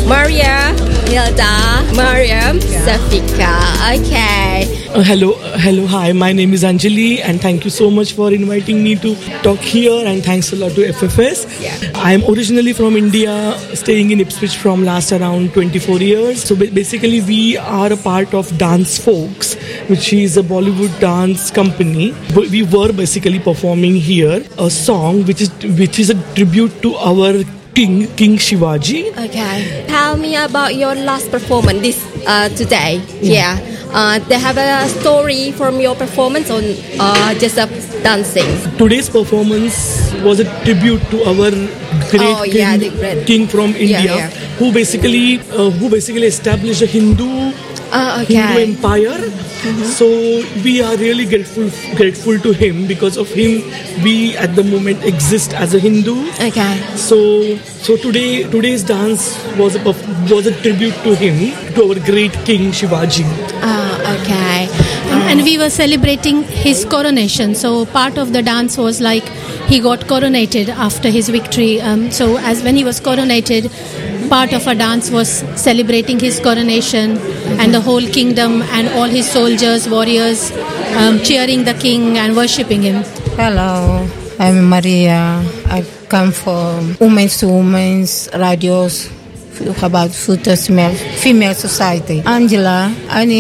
Maria, Hilda, Mariam, Safika. Okay. Hi. My name is Anjali, and thank you so much for inviting me to talk here. And thanks a lot to FFS. Yeah. I am originally from India, staying in Ipswich from last around 24 years. So basically, we are a part of Dance Folks, which is a Bollywood dance company. But we were basically performing here a song which is a tribute to our King Shivaji. Okay. Tell me about your last performance today. Yeah. They have a story from your performance on just a dancing. Today's performance was a tribute to our great king from India, who basically established a Hindu empire. Mm-hmm. So we are really grateful to him. Because of him, we at the moment exist as a Hindu. Okay. So today's dance was a tribute to him, to our great king Shivaji. Okay. And we were celebrating his coronation. So part of the dance was like he got coronated after his victory. So as when he was coronated, part of our dance was celebrating his coronation and the whole kingdom and all his soldiers, warriors, cheering the king and worshipping him. Hello, I'm Maria. I come from Women's to Women's radios about female society. Angela,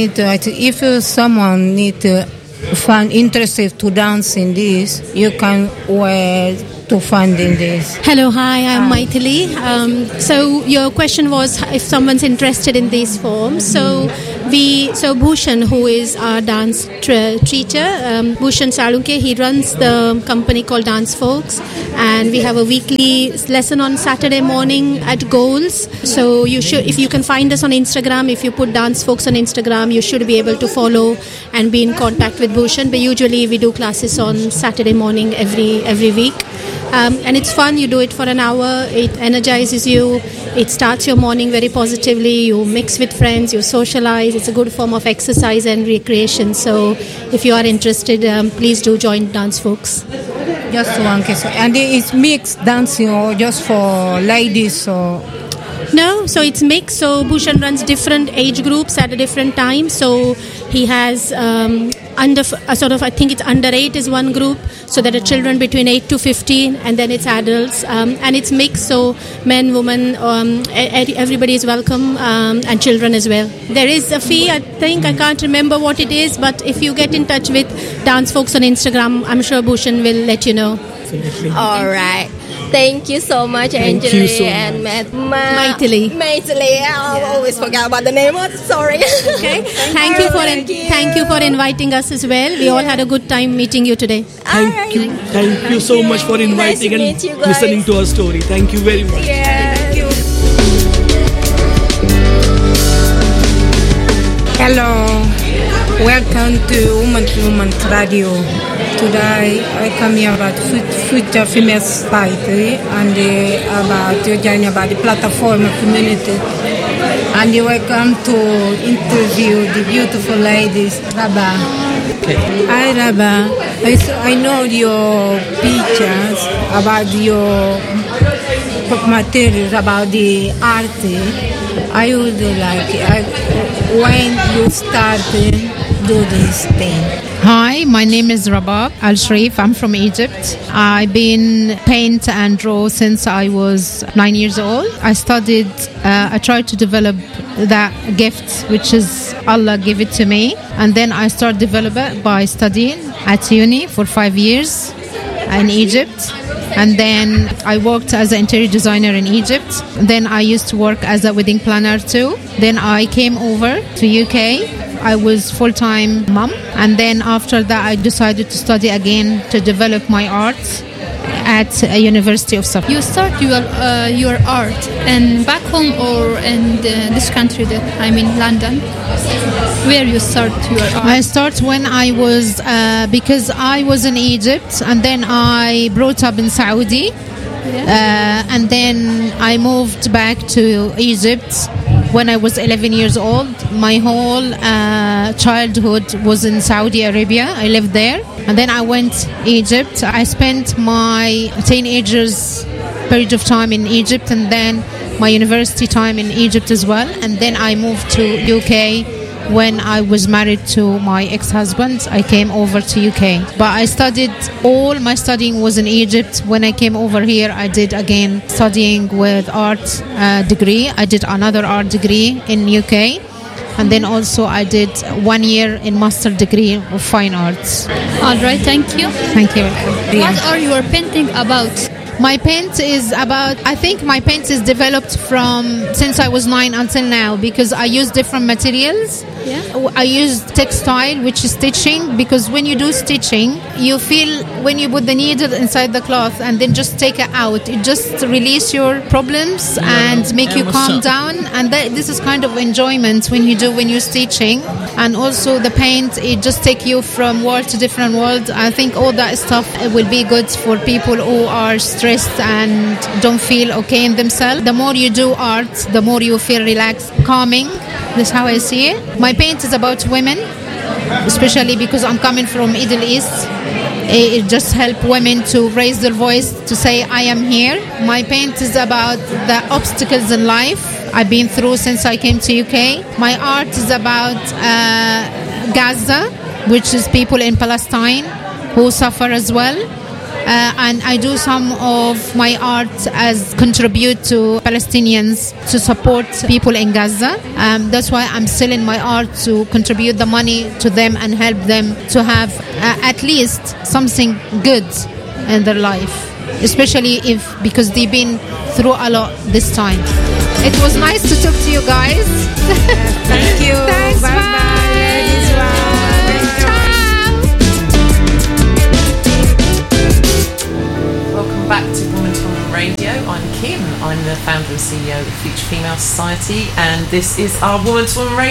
if someone need to find interested to dance in this, you can wear to fund in this. Hello, hi, I'm Maithili. So your question was if someone's interested in these forms. So Bhushan, who is our dance teacher, Bhushan Salunke, he runs the company called Dance Folks, and we have a weekly lesson on Saturday morning at Goals. So you should, if you can find us on Instagram, if you put Dance Folks on Instagram, you should be able to follow and be in contact with Bhushan. But usually we do classes on Saturday morning every week. And it's fun. You do it for an hour. It energizes you. It starts your morning very positively. You mix with friends. You socialize. It's a good form of exercise and recreation. So if you are interested, please do join Dance Folks. Just one question. And it's mixed dancing or just for ladies or... No, so it's mixed. So Bhushan runs different age groups at a different time. So he has I think it's under 8 is one group. So there are children between 8 to 15, and then it's adults, and it's mixed. So men, women, everybody is welcome, and children as well. There is a fee. I can't remember what it is, but if you get in touch with Dance Folks on Instagram, I'm sure Bhushan will let you know. Definitely. All right. Thank you so much, Anjali and Maithili. I always forget about the name. Sorry. Okay. Thank you for inviting us as well. We all had a good time meeting you today. Thank you so much for inviting and listening to our story. Thank you very much. Thank you. Hello, welcome to Woman Radio. Today I come here about future female society and about the platform community. And welcome to interview the beautiful ladies, Rabah. Hi Rabah, I know your pictures about your materials, about the art. I would like when you started do this thing. Hi, my name is Rabab Al Sharif. I'm from Egypt. I've been paint and draw since I was 9 years old. I tried to develop that gift, which is Allah gave it to me. And then I started develop it by studying at uni for 5 years in Egypt. And then I worked as an interior designer in Egypt. Then I used to work as a wedding planner too. Then I came over to UK. I was full-time mom, and then after that I decided to study again to develop my art at a University of Suffolk. You start your art and back home or in this country London? Where you start your art? I start when I was because I was in Egypt and then I brought up in Saudi. And then I moved back to Egypt when I was 11 years old. My whole childhood was in Saudi Arabia. I lived there. And then I went Egypt. I spent my teenagers period of time in Egypt, and then my university time in Egypt as well, and then I moved to UK. When I was married to my ex-husband, I came over to UK. But I studied, all my studying was in Egypt. When I came over here, I did again studying with art degree. I did another art degree in UK. And then also I did 1 year in master degree of fine arts. All right, thank you. Thank you. What are you painting about? My paint is about, I think my paint is developed from since I was 9 until now, because I use different materials. Yeah. I use textile, which is stitching, because when you do stitching, you feel when you put the needle inside the cloth and then just take it out, it just release your problems and make you calm down. And this is kind of enjoyment when you're stitching. And also the paint, it just take you from world to different world. I think all that stuff will be good for people who are stressed and don't feel okay in themselves. The more you do art, the more you feel relaxed, calming. That's how I see it. My paint is about women, especially because I'm coming from Middle East. It just helps women to raise their voice, to say, I am here. My paint is about the obstacles in life I've been through since I came to UK. My art is about Gaza, which is people in Palestine who suffer as well. And I do some of my art as contribute to Palestinians to support people in Gaza. That's why I'm selling my art to contribute the money to them and help them to have at least something good in their life, especially because they've been through a lot this time. It was nice to talk to you guys. Thank you. Thanks, bye. Back to Woman to Woman Radio. I'm Kim. I'm the founder and CEO of Future Female Society, and this is our Woman to Woman Radio.